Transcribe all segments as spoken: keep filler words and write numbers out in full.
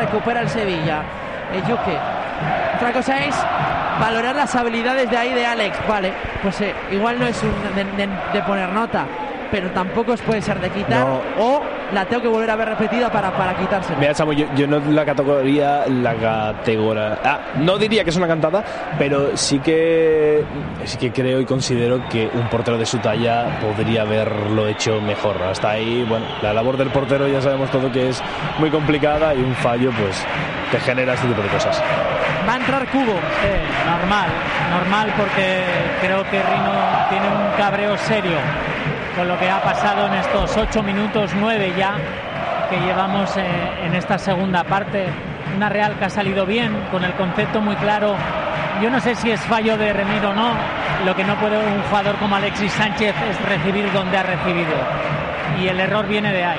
recupera el Sevilla. El Yuque. Otra cosa es valorar las habilidades de ahí de Alex. Vale, pues eh, igual no es un de, de, de poner nota, pero tampoco os puede ser de quitar, no. O la tengo que volver a ver repetida para, para quitársela. Mira, Samu, yo, yo no la categoría la categoría ah, no diría que es una cantada, pero sí que sí que creo y considero que un portero de su talla podría haberlo hecho mejor. Hasta ahí, bueno, la labor del portero ya sabemos todo que es muy complicada, y un fallo pues te genera este tipo de cosas. Va a entrar Cubo. Sí, normal, normal, porque creo que Rino tiene un cabreo serio con lo que ha pasado en estos ocho minutos, nueve ya, que llevamos eh, en esta segunda parte. Una Real que ha salido bien, con el concepto muy claro. Yo no sé si es fallo de Remiro o no. Lo que no puede un jugador como Alexis Sánchez es recibir donde ha recibido. Y el error viene de ahí.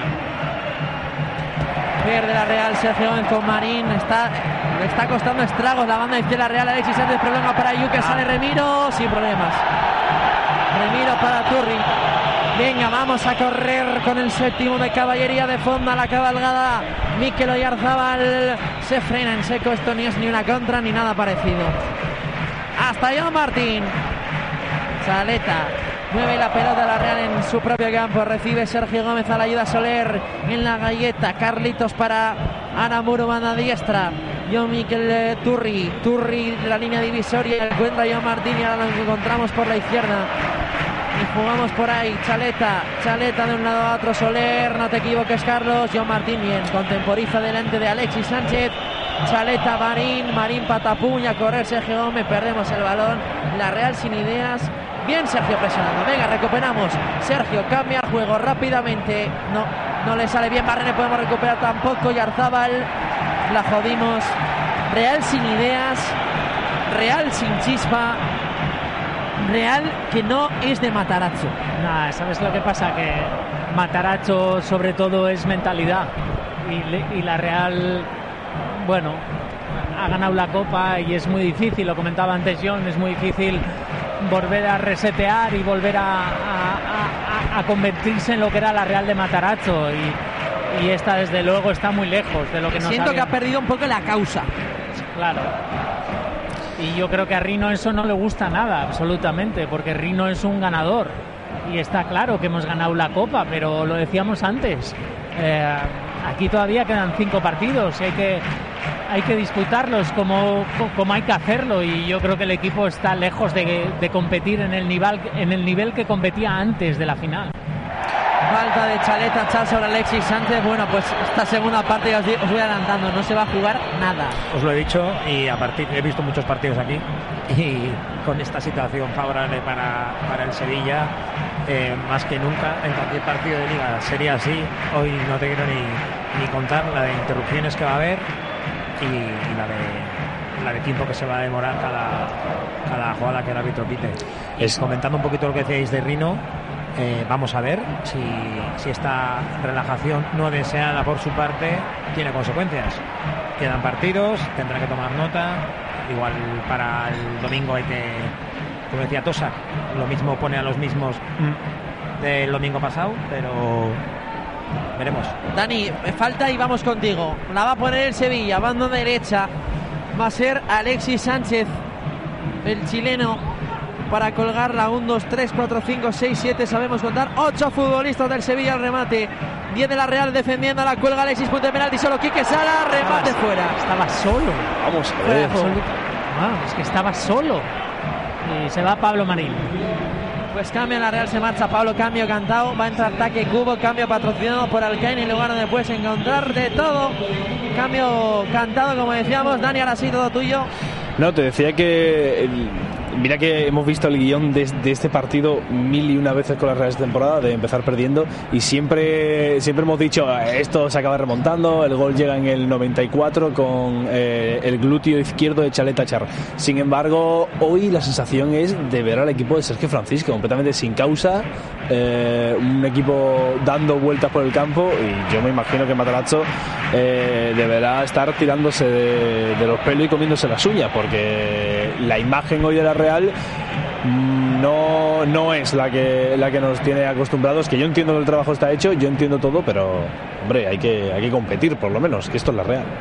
Pierde la Real, Sergio Gómez con Marín. Está, le está costando estragos la banda izquierda Real. Alexis Sánchez, problema para Yuque, ah. Sale Remiro, sin problemas. Remiro para Turri. Venga, vamos a correr con el séptimo de caballería de fondo a la cabalgada. Mikel Oyarzabal se frena en seco. Esto ni es ni una contra ni nada parecido. Hasta John Martín. Chaleta mueve la pelota a la Real en su propio campo. Recibe Sergio Gómez a la ayuda Soler en la galleta. Carlitos para Aramuro, banda diestra. John Mikel Turri. Turri, la línea divisoria. Encuentra John Martín y ahora nos encontramos por la izquierda. Y jugamos por ahí, Chaleta, Chaleta de un lado a otro, Soler, no te equivoques Carlos, John Martín bien, contemporiza delante de Alexis Sánchez, Chaleta, Marín, Marín patapuña, a correr Sergio Gómez, perdemos el balón, la Real sin ideas, bien Sergio presionando, venga, recuperamos, Sergio cambia el juego rápidamente, no, no le sale bien, Barrene podemos recuperar tampoco, Yarzábal, la jodimos, Real sin ideas, Real sin chispa, Real que no es de Matarazzo. Nah, ¿sabes lo que pasa? Que Matarazzo sobre todo es mentalidad y, y la Real, bueno, ha ganado la Copa y es muy difícil, lo comentaba antes John, es muy difícil volver a resetear y volver a, a, a, a convertirse en lo que era la Real de Matarazzo, y, y esta desde luego está muy lejos de lo que nos siento había... que ha perdido un poco la causa. Claro. Y yo creo que a Rino eso no le gusta nada, absolutamente, porque Rino es un ganador. Y está claro que hemos ganado la Copa, pero lo decíamos antes. Eh, aquí todavía quedan cinco partidos y hay que, hay que disputarlos como, como hay que hacerlo. Y yo creo que el equipo está lejos de, de competir en el, nivel, en el nivel que competía antes de la final. Falta de Chaleta, Chal sobre Alexis Sánchez. Bueno, pues esta segunda parte ya os, os voy adelantando, no se va a jugar nada. Os lo he dicho, y a partir he visto muchos partidos aquí, y con esta situación favorable para, para el Sevilla, eh, más que nunca en cualquier partido de liga sería así. Hoy no te quiero ni, ni contar la de interrupciones que va a haber y, y la de la de tiempo que se va a demorar cada, cada jugada que el árbitro pite. Es, comentando un poquito lo que decíais de Rino, Eh, vamos a ver si, si esta relajación no deseada por su parte tiene consecuencias. Quedan partidos, tendrá que tomar nota. Igual para el domingo hay que, como decía Tosa, lo mismo pone a los mismos del domingo pasado, pero veremos. Dani, falta y vamos contigo. La va a poner el Sevilla, banda derecha. Va a ser Alexis Sánchez, el chileno, para colgarla. uno, dos, tres, cuatro, cinco, seis, siete, sabemos contar. ocho futbolistas del Sevilla al remate. diez de la Real defendiendo, la cuelga Alexis, punto de penalti, solo Quique Sala, remate estaba, fuera. Estaba solo. Vamos a ver. Ah, es que estaba solo. Y se va Pablo Marín. Pues cambia la Real, se marcha Pablo, cambio cantado, va a entrar ataque Cubo, cambio patrocinado por Alcaine, en lugar donde puedes encontrar de todo. Cambio cantado, como decíamos. Dani, ahora sí, todo tuyo. No, te decía que el, mira que hemos visto el guión de, de este partido mil y una veces con la Real esta temporada, de empezar perdiendo, y siempre siempre hemos dicho esto se acaba remontando. El gol llega en el noventa y cuatro con eh, el glúteo izquierdo de Chaleta Char. Sin embargo, hoy la sensación es de ver al equipo de Sergio Francisco completamente sin causa, eh, un equipo dando vueltas por el campo, y yo me imagino que Matarazzo eh, deberá estar tirándose de, de los pelos y comiéndose las uñas, porque la imagen hoy de la Real no, no es la que, la que nos tiene acostumbrados. Que yo entiendo que el trabajo está hecho, yo entiendo todo, pero hombre, hay que, hay que competir por lo menos, que esto es la Real.